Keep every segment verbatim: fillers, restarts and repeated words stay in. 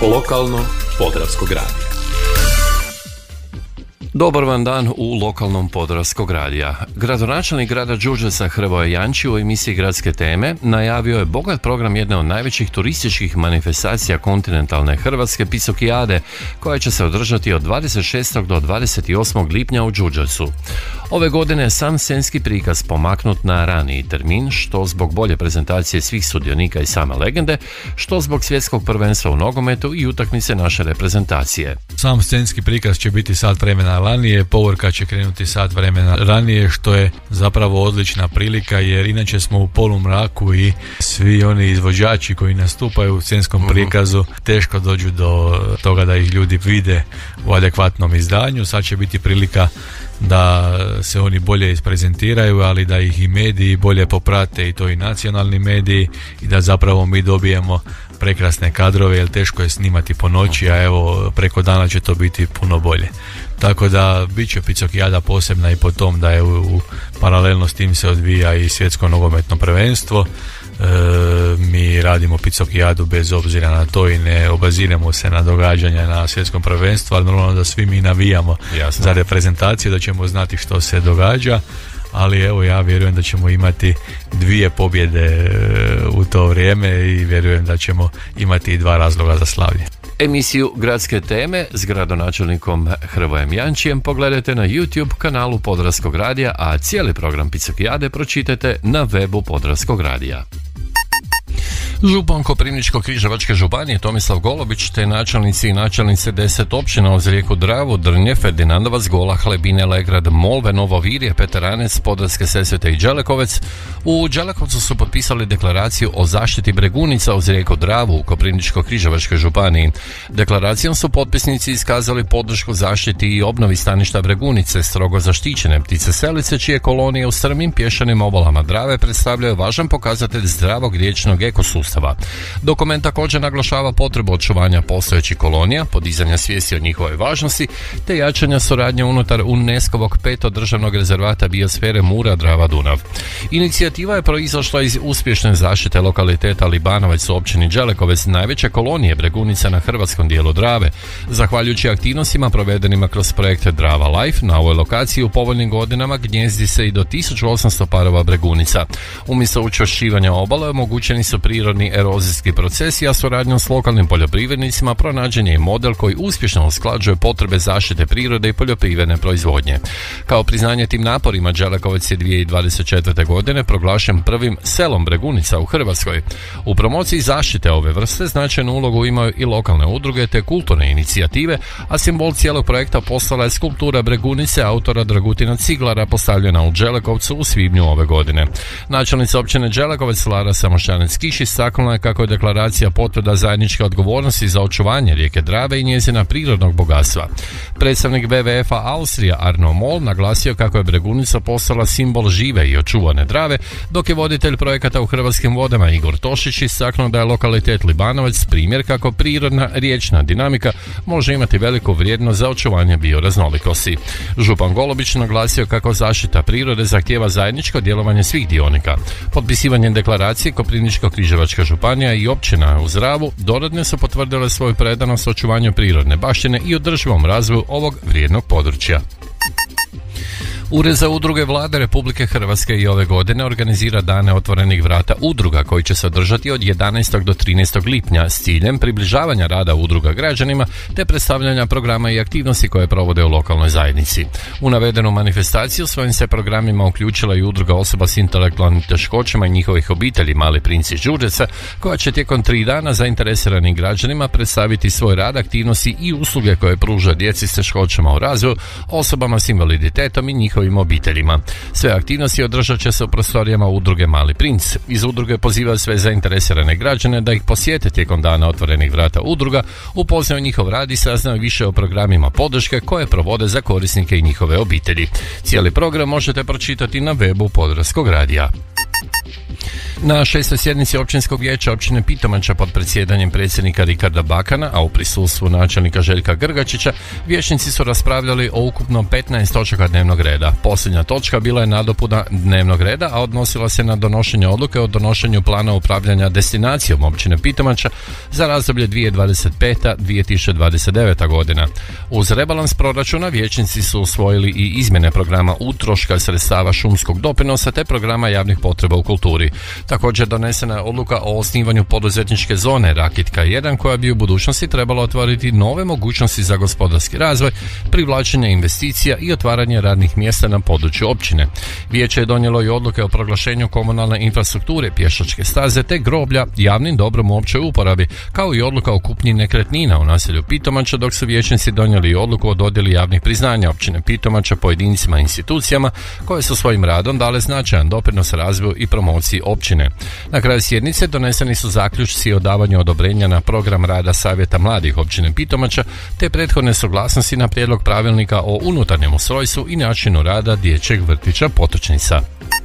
Lokalno Podravskog radija. Dobar vam dan u lokalnom Podravskog radija. Gradonačelnik grada Đurđevca Hrvoje Janči u emisiji Gradske teme najavio je bogat program jedne od najvećih turističkih manifestacija kontinentalne Hrvatske, Picokijade, koja će se održati od dvadeset šestog do dvadeset osmog lipnja u Đurđevcu. Ove godine je sam scenski prikaz pomaknut na raniji termin, što zbog bolje prezentacije svih sudionika i same legende, što zbog svjetskog prvenstva u nogometu i utakmice naše reprezentacije. Sam scenski prikaz će biti sat vremena ranije, povorka će krenuti sat vremena ranije, što je zapravo odlična prilika, jer inače smo u polumraku i svi oni izvođači koji nastupaju u scenskom prikazu teško dođu do toga da ih ljudi vide u adekvatnom izdanju. Sad će biti prilika da se oni bolje isprezentiraju, ali da ih i mediji bolje poprate, i to i nacionalni mediji, i da zapravo mi dobijemo prekrasne kadrove, jer teško je snimati po noći, a evo preko dana će to biti puno bolje. Tako da bit će Picokijada posebna i po tom da je u, u paralelno s tim se odvija i svjetsko nogometno prvenstvo. E, mi radimo Picokijadu bez obzira na to i ne obaziremo se na događanja na svjetskom prvenstvu, ali normalno da svi mi navijamo Jasno. za reprezentaciju, da ćemo znati što se događa. Ali evo, ja vjerujem da ćemo imati dvije pobjede u to vrijeme i vjerujem da ćemo imati i dva razloga za slavlje. Emisiju Gradske teme s gradonačelnikom Hrvojem Jančijem pogledajte na YouTube kanalu Podravskog radija, a cijeli program Picokijade pročitajte na webu Podravskog radija. Župan Koprivničko-križevačke županije Tomislav Golobić te načelnici i načelnice deset općina uz rijeku Dravu, Drnje, Ferdinandovac, Gola, Hlebine, Legrad, Molve, Novo Virje, Peteranec, Podravske Sesvete i Đelekovec u Đelekovcu su potpisali deklaraciju o zaštiti bregunica uz rijeku Dravu u Koprivničko-križevačkoj županiji. Deklaracijom su potpisnici iskazali podršku zaštiti i obnovi staništa bregunice, strogo zaštićene ptice selice, čije kolonije u strmim pješčanim obalama Drave predstavljaju važan pokazatelj zdravog riječnog ekosustava. Dokument također naglašava potrebu očuvanja postojećih kolonija, podizanja svijesti o njihovoj važnosti, te jačanja suradnje unutar UNESCO-vog petog državnog rezervata biosfere Mura-Drava-Dunav. Inicijativa je proizašla iz uspješne zaštite lokaliteta Libanovec u općini Đelekovec, najveće kolonije bregunica na hrvatskom dijelu Drave. Zahvaljujući aktivnostima provedenima kroz projekt Drava Life, na ovoj lokaciji u povoljnim godinama gnjezdi se i do tisuću osamsto parova bregunica. Umjesto učvršćivanja obale omogućeni su prirodni erozijski procesi, a suradnjom s lokalnim poljoprivrednicima pronađen je model koji uspješno usklađuje potrebe zaštite prirode i poljoprivredne proizvodnje. Kao priznanje tim naporima, Đelekovec je dvije tisuće dvadeset četvrte. godine proglašen prvim selom bregunica u Hrvatskoj. U promociji zaštite ove vrste značajnu ulogu imaju i lokalne udruge te kulturne inicijative, a simbol cijelog projekta postala je skulptura bregunice autora Dragutina Ciglara postavljena u Đelekovcu u svibnju ove godine. Načelnica općine Đelekovec Lara Samošćanec-Kiš istaknula je kako je deklaracija potvrda zajedničke odgovornosti za očuvanje rijeke Drave i njezina prirodnog bogatstva. Predstavnik W W F-a Austrija Arno Moll naglasio kako je bregunica postala simbol žive i očuvane Drave, dok je voditelj projekata u Hrvatskim vodama Igor Tošić istaknuo da je lokalitet Libanovec primjer kako prirodna riječna dinamika može imati veliku vrijednost za očuvanje bioraznolikosti. Župan Golobić naglasio kako zaštita prirode zahtijeva zajedničko djelovanje svih dionika. Potpisivanjem deklaracije Koprivničko-križevačka županija i općina uz Dravu dodatno su potvrdile svoju predanost očuvanju prirodne baštine i održivom razvoju ovog vrijednog područja. Ured za udruge Vlade Republike Hrvatske i ove godine organizira dane otvorenih vrata udruga koji će se održati od jedanaestog do trinaestog lipnja s ciljem približavanja rada udruga građanima te predstavljanja programa i aktivnosti koje provode u lokalnoj zajednici. U navedenu manifestaciju svojim se programima uključila i udruga osoba s intelektualnim teškoćama i njihovih obitelji Mali princ iz Đurđevca, koja će tijekom tri dana zainteresiranim građanima predstaviti svoj rad, aktivnosti i usluge koje pruža djeci s teškoćama u razvoju, osobama s invaliditetom i njihovim obiteljima. Sve aktivnosti održat će se u prostorijama udruge Mali princ. Iz udruge pozivaju sve zainteresirane građane da ih posjete tijekom dana otvorenih vrata udruga, upoznaju njihov rad i saznaju više o programima podrške koje provode za korisnike i njihove obitelji. Cijeli program možete pročitati na webu Podravskog radija. Na šestoj sjednici općinskog vijeća općine Pitomača pod predsjedanjem predsjednika Rikarda Bakana, a u prisustvu načelnika Željka Grgačića, vijećnici su raspravljali o ukupno petnaest točaka dnevnog reda. Posljednja točka bila je nadopuna dnevnog reda, a odnosila se na donošenje odluke o donošenju plana upravljanja destinacijom općine Pitomača za razdoblje dvije tisuće dvadeset peta do dvije tisuće dvadeset deveta godina. Uz rebalans proračuna vijećnici su usvojili i izmjene programa utroška sredstava šumskog doprinosa te programa javnih potreba u kulturi. Također donesena je odluka o osnivanju poduzetničke zone Rakitka jedan koja bi u budućnosti trebala otvoriti nove mogućnosti za gospodarski razvoj, privlačenje investicija i otvaranje radnih mjesta na području općine. Vijeće je donijelo i odluke o proglašenju komunalne infrastrukture, pješačke staze te groblja javnim dobrom u općoj uporabi, kao i odluka o kupnji nekretnina u naselju Pitomača, dok su vijećnici donijeli i odluku o dodjeli javnih priznanja općine Pitomača pojedincima i institucijama koje su svojim radom dale značajan doprinos razvoju i promociji općine. Na kraju sjednice doneseni su zaključci o davanju odobrenja na program rada Savjeta mladih općine Pitomača te prethodne suglasnosti na prijedlog pravilnika o unutarnjem ustrojstvu i načinu rada dječjeg vrtića Potočnica.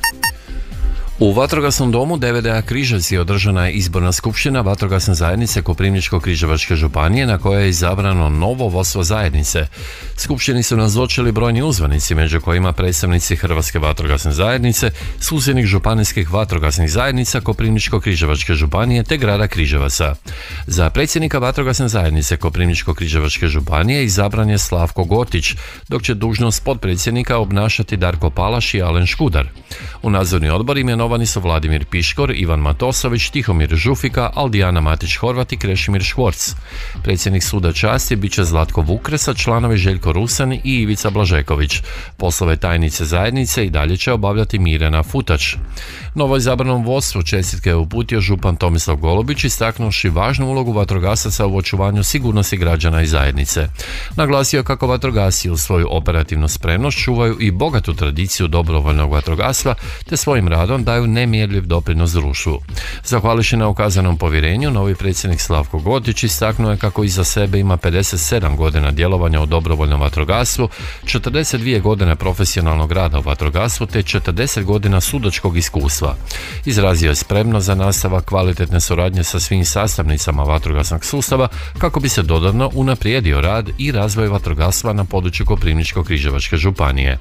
U vatrogasnom domu D V D A Križevci održana je izborna skupština vatrogasne zajednice Koprivničko-križevačke županije na kojoj je izabrano novo vodstvo zajednice. Skupštini su nazočili brojni uzvanici, među kojima predstavnici Hrvatske vatrogasne zajednice, susjednih županijskih vatrogasnih zajednica Koprivničko-križevačke županije te grada Križevaca. Za predsjednika vatrogasne zajednice Koprivničko-križevačke županije izabran je Slavko Gotić, dok će dužnost potpredsjednika obnašati Darko Palaš i Alen Škudar. U nadzorni odbor imenovani su Vladimir Piškor, Ivan Matosović, Tihomir Žufika, Aldijana Matić-Horvat i Krešimir Škvorc. Predsjednik suda časti bit će Zlatko Vukresa, članovi Željko Rusan i Ivica Blažeković. Poslove tajnice zajednice i dalje će obavljati Mirjana Futač. Novo izabranom vodstvu čestitke je uputio župan Tomislav Golubić, istaknuši važnu ulogu vatrogasaca u očuvanju sigurnosti građana i zajednice. Naglasio kako vatrogasci u svoju operativnu spremnost čuvaju i bogatu tradiciju dobrovoljnog vatrogastva te svojim radom daju nemjerljiv doprinos društvu. Zahvališi na ukazanom povjerenju, novi predsjednik Slavko Gotić istaknuo je kako iza sebe ima pedeset sedam godina djelovanja u dobrovoljnom vatrogastvu, četrdeset dvije godine profesionalnog rada u vatrogastvu te četrdeset godina sudačkog iskustva. Izrazio je spremnost za nastavak kvalitetne suradnje sa svim sastavnicama vatrogasnog sustava kako bi se dodatno unaprijedio rad i razvoj vatrogastva na području Koprivničko-križevačke županije.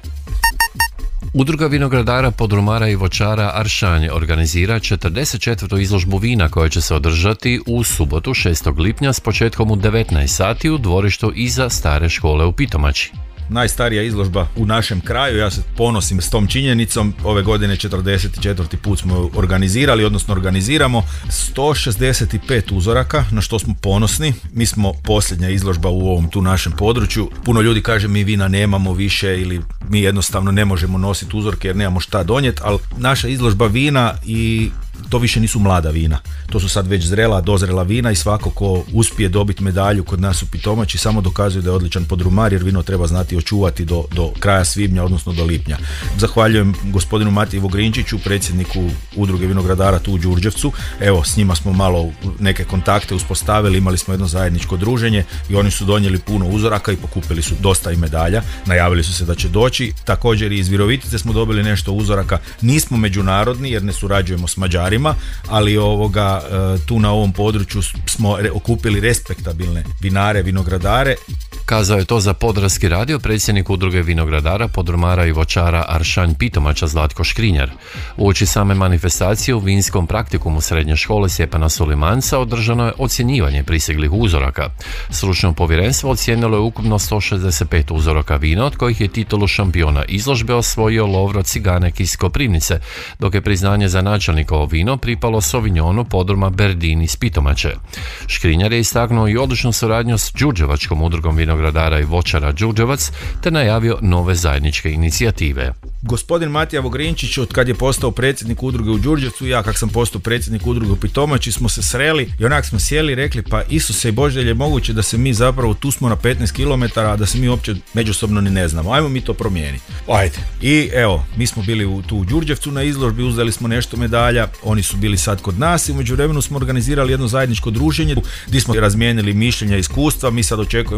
Udruga vinogradara, podrumara i voćara Aršanj organizira četrdeset četvrtu izložbu vina koja će se održati u subotu šestog lipnja s početkom u devetnaest sati u dvorištu iza stare škole u Pitomači. Najstarija izložba u našem kraju, ja se ponosim s tom činjenicom. Ove godine četrdeset četvrti put smo organizirali, odnosno organiziramo sto šezdeset pet uzoraka, na što smo ponosni. Mi smo posljednja izložba u ovom tu našem području. Puno ljudi kaže mi vina nemamo više ili mi jednostavno ne možemo nositi uzorke jer nemamo šta donijeti, ali naša izložba vina i to više nisu mlada vina. To su sad već zrela, dozrela vina i svako ko uspije dobiti medalju kod nas u Pitomači samo dokazuje da je odličan podrumar, jer vino treba znati očuvati do, do kraja svibnja, odnosno do lipnja. Zahvaljujem gospodinu Matiji Vogrinčiću, predsjedniku udruge vinogradara tu u Đurđevcu. Evo, s njima smo malo neke kontakte uspostavili, imali smo jedno zajedničko druženje i oni su donijeli puno uzoraka i pokupili su dosta i medalja. Najavili su se da će doći. Također i iz Virovitice smo dobili nešto uzoraka. Nismo međunarodni jer ne surađujemo s Mađarima, ali ovoga tu na ovom području smo okupili respektabilne vinare, vinogradare. Kazao je to za Podravski radio predsjednik udruge vinogradara, podrumara i voćara Aršanj Pitomača Zlatko Škrinjar. Uoči same manifestacije u vinskom praktikumu srednje škole Stjepana Sulimanca održano je ocjenjivanje priseglih uzoraka. Stručno povjerenstvo ocijenilo je ukupno sto šezdeset pet uzoraka vina, od kojih je titulu šampiona izložbe osvojio Lovro Ciganek iz Koprivnice, dok je priznanje za načelnikovo vino pripalo Sovignonu podruma Berdini iz Pitomače. Škrinjar je istaknuo i odličnu suradnju s Đurđevačkom udrugom vinogradara i voćara Đurđevac te najavio nove zajedničke inicijative. Gospodin Matija Vogrinčić, od kad je postao predsjednik udruge u Đurđevcu, ja kak sam postao predsjednik udruge u Pitomači, smo se sreli i onak smo sjeli i rekli, pa Isuse i Bože, je moguće da se mi zapravo tu smo na petnaest kilometara, a da se mi uopće međusobno ni ne znamo. Ajmo mi to promijeniti. Ajde. I evo, mi smo bili u, tu u Đurđevcu na izložbi, uzeli smo nešto medalja, oni su bili sad kod nas i u međuvremenu smo organizirali jedno zajedničko druženje gdje smo razmijenili mišljenja i iskustva. Mi sad očekujemo uzvratni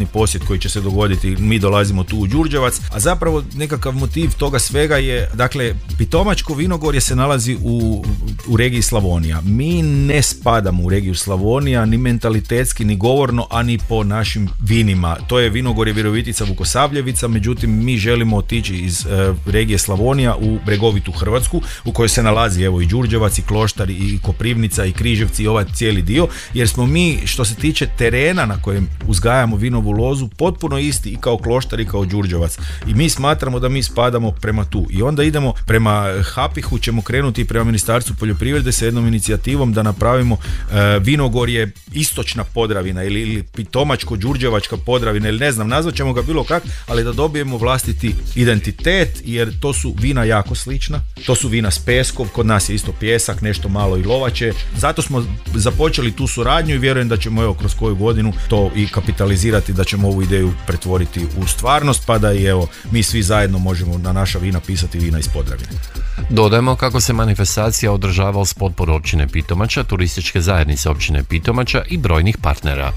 posjet koji će se dogoditi, mi dolazimo tu u Đurđevac, a zapravo nekakav motiv toga svega je, dakle, Pitomačko vinogorje se nalazi u, u regiji Slavonija. Mi ne spadamo u regiju Slavonija, ni mentalitetski, ni govorno, a ni po našim vinima. To je vinogorje Virovitica, Vukosavljevica, međutim mi želimo otići iz e, regije Slavonija u bregovitu Hrvatsku, u kojoj se nalazi evo i Đurđevac, i Kloštar, i Koprivnica, i Križevci, i ovaj cijeli dio, jer smo mi, što se tiče terena na kojem uzgajamo vinovu lozu, potpuno isti i kao Kloštar i kao Đurđevac. I mi smatramo da mi spadamo prema tu. I onda idemo prema Hapihu, ćemo krenuti prema Ministarstvu poljoprivrede sa jednom inicijativom da napravimo e, vinogorje Istočna Podravina ili, ili Pitomačko-Đurđevačka Podravina ili ne znam, nazvat ćemo ga bilo kak, ali da dobijemo vlastiti identitet, jer to su vina jako slična. To su vina s Peskov, kod nas je isto pjesak, nešto malo i lovače. Zato smo započeli tu suradnju i vjerujem da ćemo evo kroz koju godinu to i kapitalizirati, da ćemo ovu ideju pretvoriti u stvarnost, pa da i evo mi svi zajedno možemo na naša vina pisati vina iz Podravine. Dodajemo kako se manifestacija održava uz potporu općine Pitomača, turističke zajednice općine Pitomača i brojnih partnera.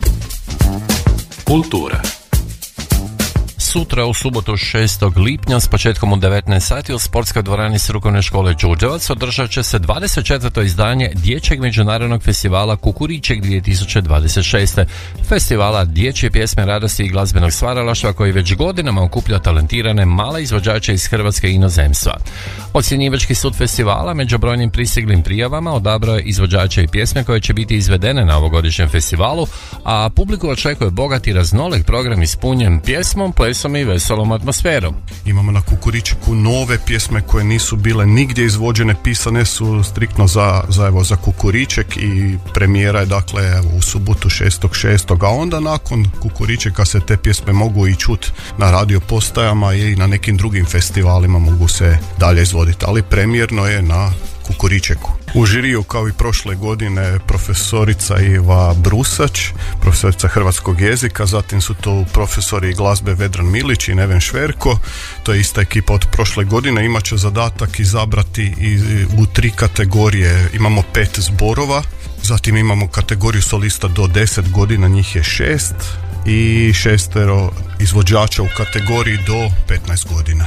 Kultura. Sutra u subotu šestog lipnja s početkom u devetnaest sati u sportskoj dvorani strukovne škole Đurđevac održat će se dvadeset četvrto izdanje Dječjeg međunarodnog festivala Kukuriček dvije tisuće dvadeset šeste. Festivala dječje pjesme, radosti i glazbenog stvaralaštva koji već godinama okuplja talentirane male izvođače iz Hrvatske i inozemstva. Ocjenjivački sud festivala među brojnim pristiglim prijavama odabrao je izvođače i pjesme koje će biti izvedene na ovogodišnjem festivalu, a publiku očekuje bogat i raznolik program ispunjen pjesmom, plesom i veselom atmosferom. Imamo na Kukuričeku nove pjesme koje nisu bile nigdje izvođene, pisane su striktno za, za, evo, za Kukuriček i premijera je dakle evo, u subotu šestog šestog a onda nakon Kukuričeka se te pjesme mogu i čuti na radio postajama i na nekim drugim festivalima mogu se dalje izvoditi, ali premijerno je na Kukuričeku. U žiriju kao i prošle godine profesorica Iva Brusač, profesorica hrvatskog jezika, zatim su to profesori glazbe Vedran Milić i Neven Šverko, to je ista ekipa od prošle godine, imat će zadatak izabrati i u tri kategorije, imamo pet zborova, zatim imamo kategoriju solista do deset godina, njih je šest i šestero izvođača u kategoriji do petnaest godina.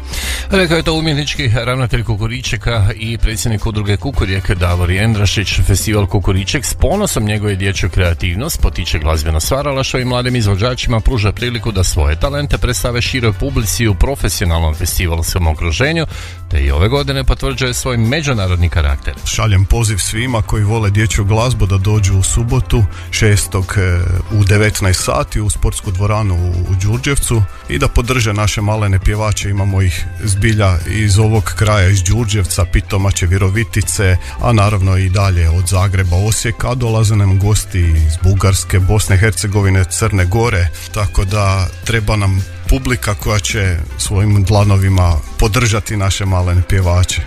Rekao je to umjetnički ravnatelj Kukuričeka i predsjednik udruge Kukurijek Davor Jendrašić. Festival Kukuriček s ponosom njegove dječju kreativnost, potiče glazbeno stvaralaštvo i mladim izvođačima pruža priliku da svoje talente predstave široj publici u profesionalnom festivalskom okruženju, te i ove godine potvrđuje svoj međunarodni karakter. Šaljem poziv svima koji vole dječju glazbu da dođu u subotu šestog u devetnaest sati u sportsku dvoranu u Đurđevcu i da podrže naše malene pjevače. Imamo ih zbilja iz ovog kraja, iz Đurđevca, Pitomače, Virovitice, a naravno i dalje od Zagreba, Osijeka, a dolaze nam gosti iz Bugarske, Bosne i Hercegovine, Crne Gore, tako da treba nam publika koja će svojim dlanovima podržati naše malene pjevače.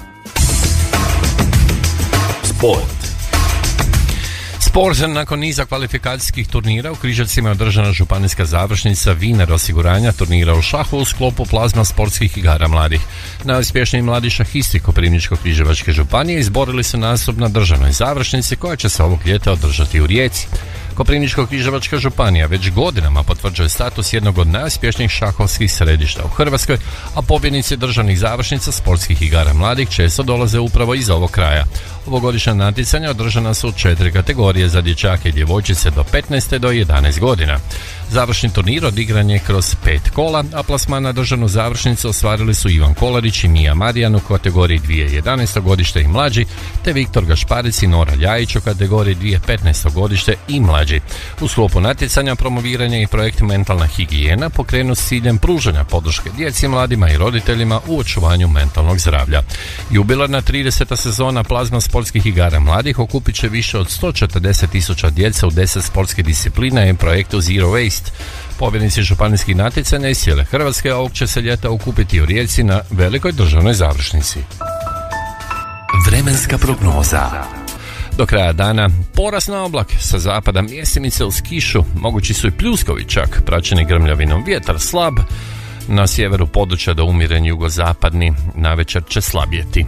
Sport. Sport. Nakon niza kvalifikacijskih turnira u Križevcima je održana županijska završnica Viner osiguranja turnira u šahu u sklopu plazma sportskih igara mladih. Najuspješniji mladi šahisti Koprivničko-križevačke županije izborili su nastup na državnoj završnici koja će se ovog ljeta održati u Rijeci. Koprivničko-križevačka županija već godinama potvrđuje status jednog od najuspješnijih šahovskih središta u Hrvatskoj, a pobjednici državnih završnica sportskih igara mladih često dolaze upravo iz ovog kraja. Ovogodišnja natjecanja održana su u četiri kategorije za dječake i djevojčice do petnaest do jedanaest godina. Završni turnir odigran je kroz pet kola, a plasman na državnu završnicu ostvarili su Ivan Kolarić i Mija Marijan u kategoriji dvije tisuće jedanaesto godište i mlađi, te Viktor Gašparic i Nora Ljajić u kategoriji dvije tisuće petnaesto godište i mlađi. U sklopu natjecanja promoviranja i projekt Mentalna higijena pokrenut s ciljem pružanja podrške djeci, mladima i roditeljima u očuvanju mentalnog zdravlja. Jubilarna trideseta sezona plazma sportskih igara mladih okupit će više od sto četrdeset tisuća djece u deset sportskih disciplina i projektu Zero Waste. Pobjednici županijskih natjecanja iz cijele Hrvatske ovog će se ljeta okupiti u Rijeci na velikoj državnoj završnici. Vremenska prognoza. Do kraja dana porast na oblak, sa zapada mjesimice uz kišu, mogući su i pljuskovi čak, praćeni grmljavinom, vjetar slab, na sjeveru područja do umiren jugozapadni, navečer će slabjeti.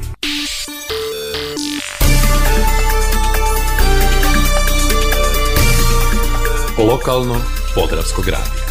Lokalno, Podravskog radija.